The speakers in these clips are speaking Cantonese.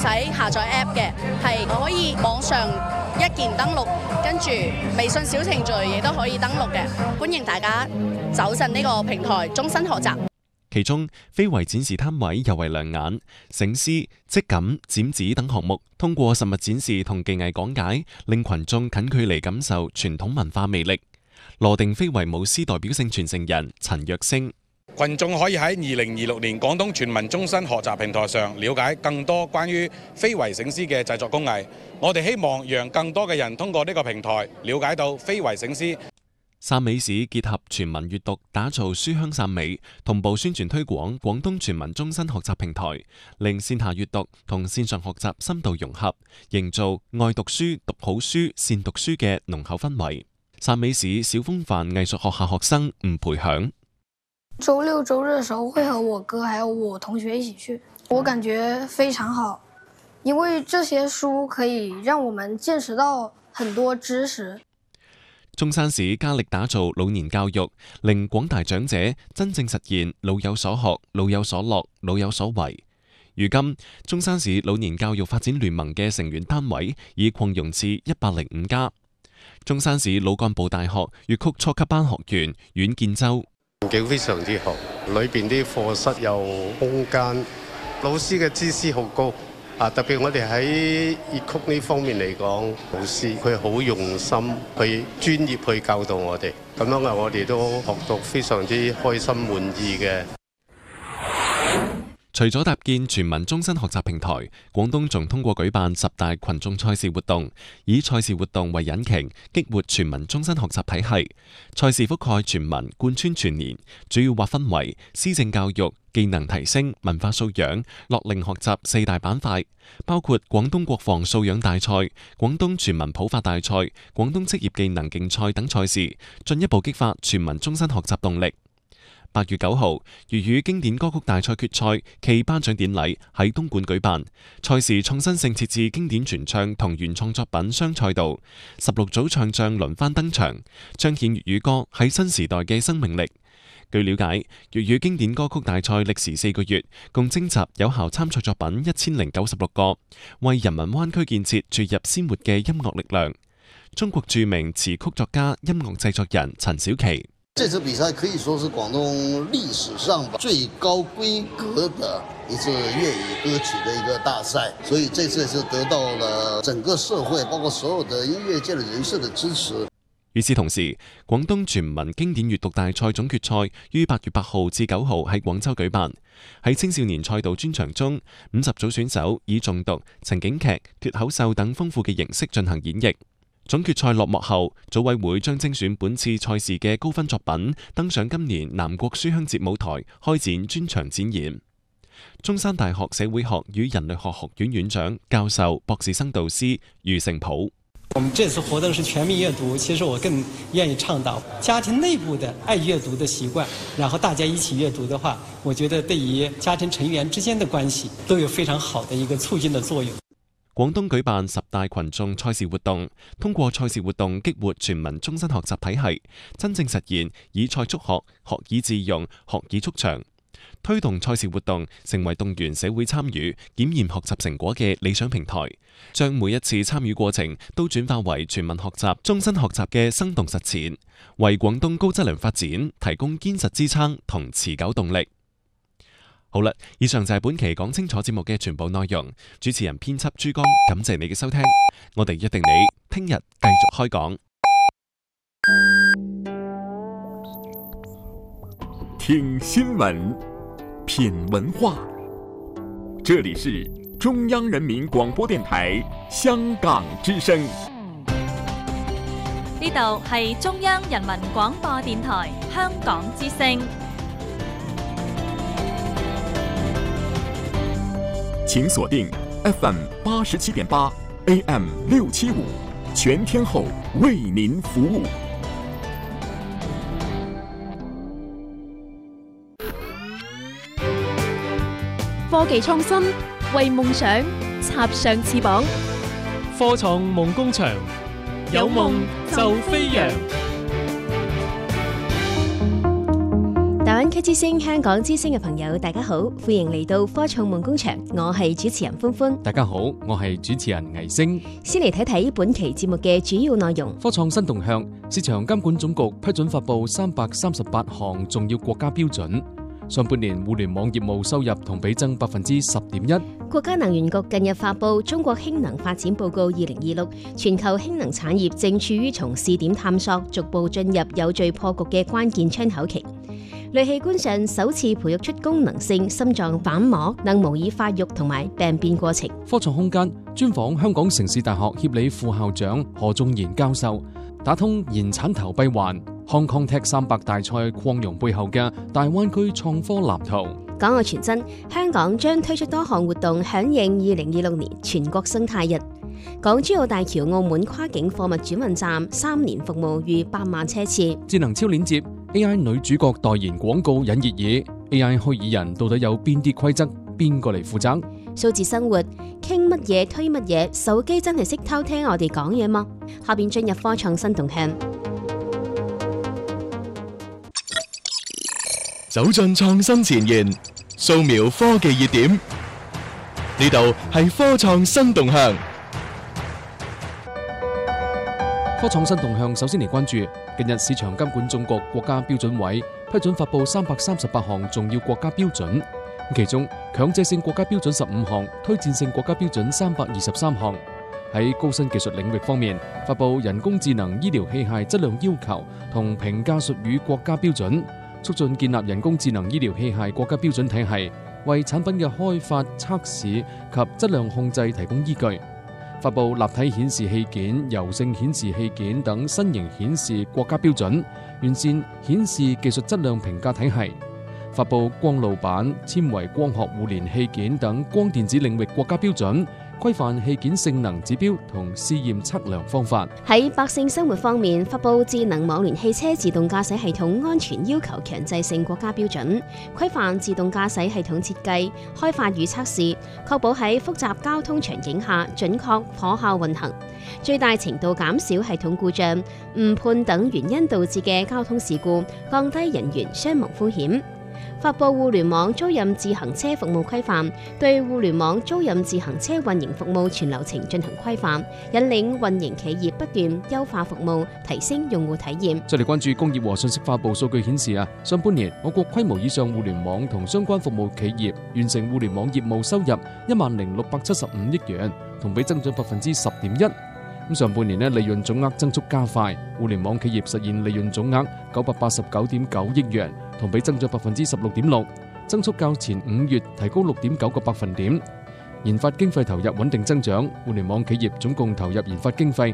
下載 app 嘅，係可以網上一鍵登錄，跟住微信小程序亦都可以登錄嘅。歡迎大家走進呢個平台，終身學習。 其中非遺展示攤位尤為亮眼，醒獅、織錦、剪紙等項目通過實物展示同技藝講解，令群眾近距離感受傳統文化魅力。羅定非遺舞獅代表性傳承人陳若星： 群眾可以喺2026年廣東全民終身學習平台上了解更多關於非遺醒獅嘅製作工藝。我哋希望讓更多嘅人通過呢個平台了解到非遺醒獅。 汕尾市結合全民閱讀，打造書香汕尾，同步宣傳推廣廣東全民終身學習平台，令線下閱讀同線上學習深度融合，營造愛讀書、讀好書、善讀書嘅濃厚氛圍。汕尾市小風帆藝術學校學生吳培響： 周六周日的時候會和我哥還有我同學一起去，我感覺非常好，因為這些書可以讓我們見識到很多知識。 中山市加力打造老年教育，令廣大長者真正實現老有所學、老有所樂、老有所為。如今，中山市老年教育發展聯盟嘅成員單位已擴容至105家。中山市老幹部大學粵曲初級班學員阮建州： 環境非常之好，裏邊啲課室有空間，老師嘅知識好高。特別我哋喺粵曲呢方面嚟講，老師佢好用心去專業去教導我哋，咁樣我哋都學到非常之開心滿意嘅。 除咗搭建全民終身學習平台，廣東仲通過舉辦10大群眾賽事活動，以賽事活動為引擎，激活全民終身學習體系。賽事覆蓋全民，貫穿全年，主要劃分為施政教育、技能提升、文化素養、樂齡學習4大板塊，包括廣東國防素養大賽、廣東全民普法大賽、廣東職業技能競賽等賽事，進一步激發全民終身學習動力。8月9號，粵語經典歌曲大賽決賽暨頒獎典禮喺東莞舉辦。賽事創新性設置經典傳唱同原創作品雙賽道，16組唱將輪番登場，彰顯粵語歌喺新時代嘅生命力。據了解，粵語經典歌曲大賽歷時4個月，共徵集有效參賽作品1096個，為人民灣區建設注入鮮活嘅音樂力量。中國著名詞曲作家、音樂製作人陳小琪： 這次比賽可以說是廣東歷史上最高規格的一次粵語歌曲的一個大賽，所以這次是得到了整個社會，包括所有的音樂界的人士的支持。 與此同時，廣東全民經典閱讀大賽總決賽於8月8號至9號喺廣州舉辦。喺青少年賽道專場中，50組選手以誦讀、情景劇、脫口秀等豐富嘅形式進行演繹。總決賽落幕後，組委會將精選本次賽事嘅高分作品登上今年南國書香節舞台，開展專場展演。中山大學社會學與人類學學院院長、教授、博士生導師余成普： 我們這次活動是全民閱讀，其實我更願意倡導家庭內部的愛閱讀的習慣，然後大家一起閱讀的話，我覺得對於家庭成員之間的關係都有非常好的一個促進的作用。 廣東舉辦10大群眾賽事活動，通過賽事活動激活全民終身學習體系，真正實現以賽促學、學以致用、學以促長，推動賽事活動成為動員社會參與、檢驗學習成果嘅理想平台，將每一次參與過程都轉化為全民學習、終身學習嘅生動實踐，為廣東高質量發展提供堅實支撐同持久動力。好啦，以上就係本期講清楚節目嘅全部內容。主持人編輯朱江，感謝你嘅收聽，我哋約定你聽日繼續開講。 聽新聞，品文化，這裡是中央人民廣播電台香港之聲。 呢度係中央人民廣播電台香港之聲。 請鎖定 FM 87.8 AM 675，全天候為您服務。 科技創新，為夢想插上翅膀。 科創夢工場，有夢就飛揚。 緊K 之聲香港之聲嘅朋友，大家好，歡迎嚟到科創夢工場，我係主持人歡歡。 大家好，我係主持人魏星。 先嚟睇睇本期節目嘅主要內容。 科創新動向，市場監管總局批准發布338項重要國家標準。上半年互聯網業務收入同比增10.1%。 國家能源局近日發布《中國氫能發展報告2026》，全球氫能產業正處於從試點探索逐步進入有序破局嘅關鍵窗口期。類器官上首次培育出功能性心臟瓣膜，能模擬發育同埋病變過程。 科創空間專訪香港城市大學協理副校長何仲賢教授，打通延產投閉環。Hong Kong Tech 300大賽擴容背後嘅大灣區創科藍圖。 港澳傳真，香港將推出多項活動響應2026年全國生態日。港珠澳大橋澳門跨境貨物轉運站3年服務逾8萬車次。 智能超鏈接 AI 女主角代言廣告引熱議 AI 虛擬人到底有邊啲規則，邊個嚟負責？ 數字生活，傾乜嘢推乜嘢，手機真係識偷聽我哋講嘢嗎？下邊進入科創新動向。 走進創新前沿，掃描科技熱點，呢度係科創新動向。 科創新動向首先嚟關注，近日市場監管總局國家標準委批准發布338項重要國家標準，其中強制性國家標準15項，推薦性國家標準323項。喺高新技術領域方面，發布人工智能醫療器械質量要求同評價術語國家標準，促進建立人工智能醫療器械國家標準體系，為產品嘅開發、測試及質量控制提供依據。發布立體顯示器件、柔性顯示器件等新型顯示國家標準，完善顯示技術質量評價體系。發布光路板、纖維光學互聯器件等光電子領域國家標準，規範器件性能指標同試驗測量方法。 喺百姓生活方面，發布智能網聯汽車自動駕駛系統安全要求強制性國家標準，規範自動駕駛系統設計、開發與測試，確保喺複雜交通場景下準確可靠運行，最大程度減少系統故障、誤判等原因導致嘅交通事故，降低人員傷亡風險。發布互聯網租賃自行車服務規範，對互聯網租賃自行車運營服務全流程進行規範，引領運營企業不斷優化服務，提升用戶體驗。 再嚟關注工業和信息化部數據顯示上半年我國規模以上互聯網同相關服務企業完成互聯網業務收入10,675億元，同比增長10.1%。上半年利潤總額增速加快，互聯網企業實現利潤總額989.9億元，同比增長16.6%，增速較前5月提高6.9個百分點。研發經費投入穩定增長，互聯網企業總共投入研發經費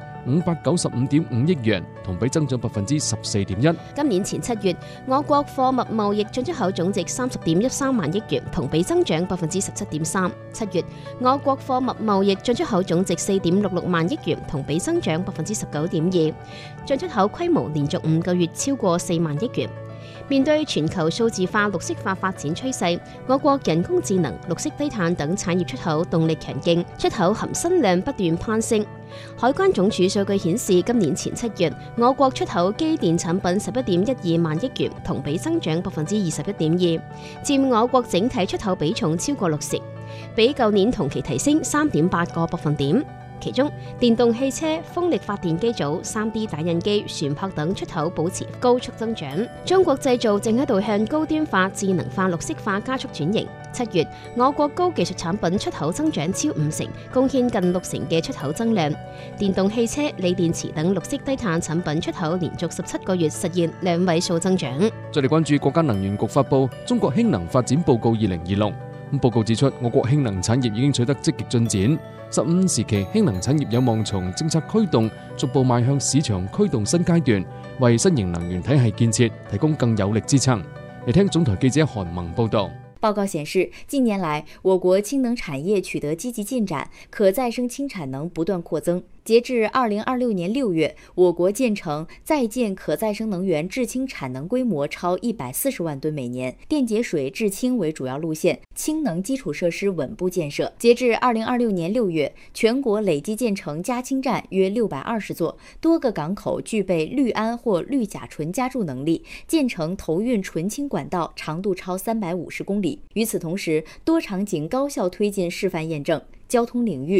595.5億元，同比增長14.1%。 今年前7月，我國貨物貿易進出口總值30.13萬億元，同比增長17.3%。7月，我國貨物貿易進出口總值4.66萬億元，同比增長19.2%。進出口規模連續5個月超過4萬億元。面對全球數字化、綠色化發展趨勢，我國人工智能、綠色低碳等產業出口動力強勁，出口含新量不斷攀升。海關總署數據顯示，今年前7月，我國出口機電產品11.12萬億元，同比增長21.2%，佔我國整體出口比重超過60%，比舊年同期提升3.8個百分點。其中，電動汽車、風力發電機組、3D 打印機、船舶等出口保持高速增長。中國製造正喺度向高端化、智能化、綠色化加速轉型。7月，我國高技術產品出口增長超50%，貢獻近60%嘅出口增量。電動汽車、鋰電池等綠色低碳產品出口連續17個月實現2位數增長。 再嚟關注國家能源局發布《中國氫能發展報告2026》。報告指出，我國氫能產業已經取得積極進展。15時期氫能產業有望從政策驅動逐步邁向市場驅動新階段，為新型能源體系建設提供更有力支撐。嚟聽總台記者韓萌報道。 報告顯示，近年來我國氫能產業取得積極進展，可再生氫產能不斷擴增。 截至2026年6月，我国建成在建可再生能源制氢产能规模超140万吨每年，电解水制氢为主要路线，氢能基础设施稳步建设。截至2026年6月，全国累计建成加氢站约620座，多个港口具备氯胺或氯甲醇加注能力，建成投运纯氢管道长度超350公里。与此同时，多场景高效推进示范验证。交通领域